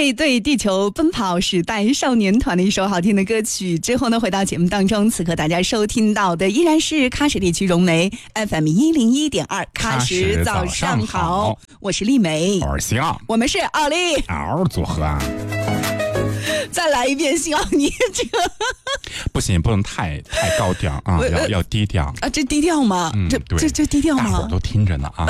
为对地球奔跑时代少年团的一首好听的歌曲之后呢，回到节目当中，此刻大家收听到的依然是喀什地区融媒 FM 101.2喀什早上好，我是丽梅， 我是星奥， 我们是奥利组合啊。 再来一遍，星奥，你这个不行，不能太高调啊，要低调啊，这低调吗？这低调吗？ 大伙儿都听着呢啊。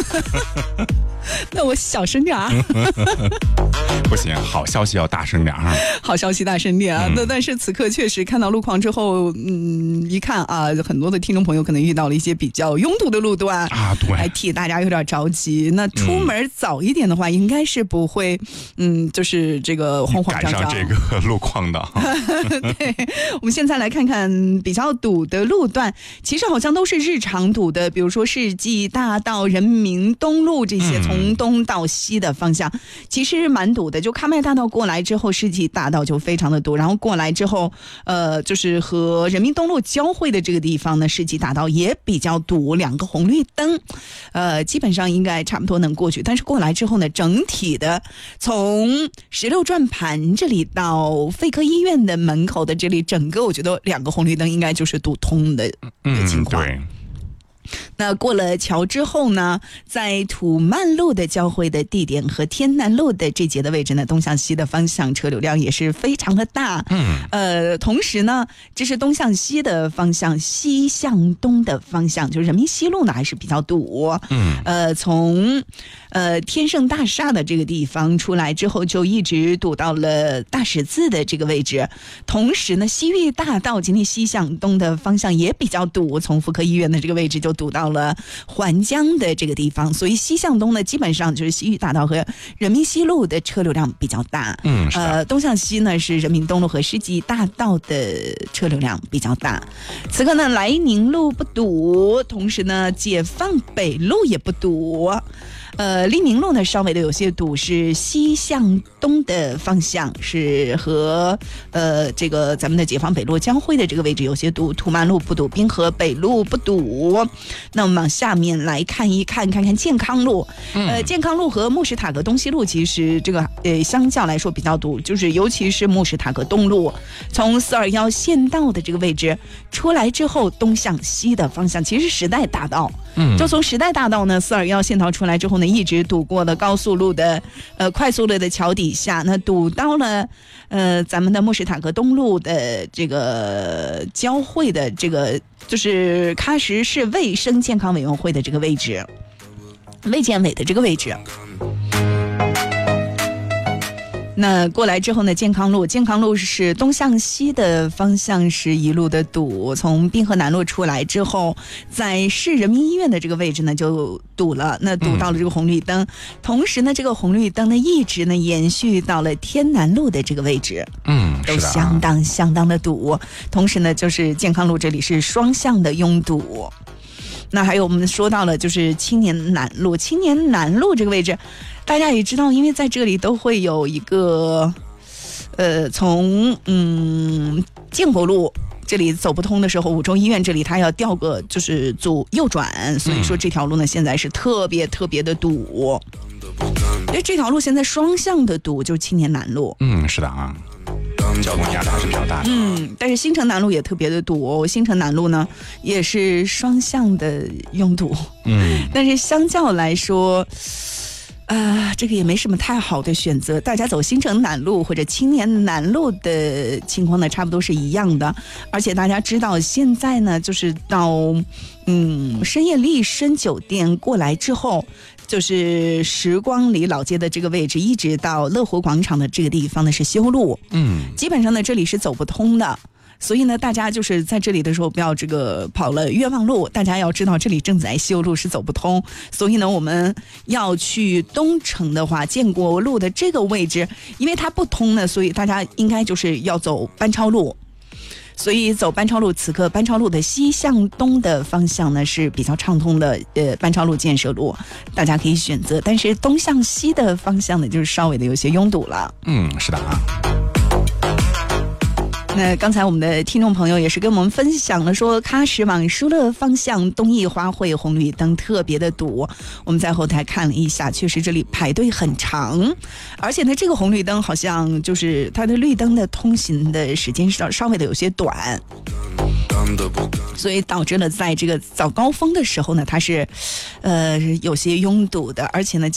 那我小声点儿。 不行，好消息要大声点啊！ 好消息大声点啊！但是此刻确实看到路况之后，一看啊，很多的听众朋友可能遇到了一些比较拥堵的路段啊，对， 还替大家有点着急。那出门早一点的话，应该是不会，就是这个慌慌张张赶上这个路况的。 对，我们现在来看看比较堵的路段，其实好像都是日常堵的，比如说世纪大道、人民东路这些，从东到西的方向，其实蛮堵的。就喀麦大道过来之后，世纪大道就非常的堵，然后过来之后，就是和人民东路交汇的这个地方呢，世纪大道也比较堵，两个红绿灯，基本上应该差不多能过去。但是过来之后呢，整体的从16转盘这里到肺科医院的门口的这里，整个我觉得两个红绿灯应该就是堵通的情况。 对。 那过了桥之后呢，在土曼路的交汇的地点和天南路的这节的位置呢，东向西的方向车流量也是非常的大。同时呢，这是东向西的方向，西向东的方向，就是人民西路呢还是比较堵。从天盛大厦的这个地方出来之后，就一直堵到了大十字的这个位置。同时呢，西域大道今天西向东的方向也比较堵，从妇科医院的这个位置就堵到了环江的这个地方，所以西向东呢，基本上就是西域大道和人民西路的车流量比较大。东向西呢是人民东路和世纪大道的车流量比较大。此刻呢，莱宁路不堵，同时呢，解放北路也不堵。利民路呢稍微的有些堵，是西向东的方向，是和这个咱们的解放北路交汇的这个位置有些堵。土曼路不堵，滨河北路不堵。那我们往下面来看看健康路。健康路和穆什塔格东西路其实这个相较来说比较堵，就是尤其是穆什塔格东路，从421县道的这个位置出来之后，东向西的方向其实是时代大道。就从时代大道呢421县道出来之后呢，一直堵过了高速路的快速路的桥底下，那堵到了咱们的穆什塔格东路的这个交汇的这个，就是喀什市卫生健康委员会的这个位置，卫健委的这个位置。那过来之后呢，健康路是东向西的方向是一路的堵，从滨河南路出来之后，在市人民医院的这个位置呢就堵了，那堵到了这个红绿灯。同时呢，这个红绿灯呢一直呢延续到了天南路的这个位置，都相当的堵。同时呢，就是健康路这里是双向的拥堵。那还有我们说到了就是青年南路这个位置，大家也知道，因为在这里都会有一个从建国路这里走不通的时候，五中医院这里它要调个就是左右转，所以说这条路呢现在是特别的堵。因为这条路现在双向的堵，就是青年南路。 是的啊。交通压力还是比较大的。 但是新城南路也特别的堵新城南路呢也是双向的拥堵。但是相较来说这个也没什么太好的选择，大家走新城南路或者青年南路的情况呢差不多是一样的。而且大家知道现在呢就是到深夜丽笙酒店过来之后，就是时光里老街的这个位置一直到乐活广场的这个地方呢是修路，基本上呢这里是走不通的。所以呢，大家就是在这里的时候不要这个跑了冤枉路，大家要知道这里正在修路，是走不通。所以呢，我们要去东城的话，建国路的这个位置，因为它不通呢，所以大家应该就是要走班超路。所以走班超路，此刻班超路的西向东的方向呢是比较畅通的，班超路建设路大家可以选择，但是东向西的方向呢就是稍微的有些拥堵了。 是的啊。 那刚才我们的听众朋友也是跟我们分享了说，喀什往疏勒方向东艺花卉红绿灯特别的堵，我们在后台看了一下，确实这里排队很长，而且呢这个红绿灯好像就是它的绿灯的通行的时间稍微的有些短，所以导致了在这个早高峰的时候呢它是有些拥堵的，而且呢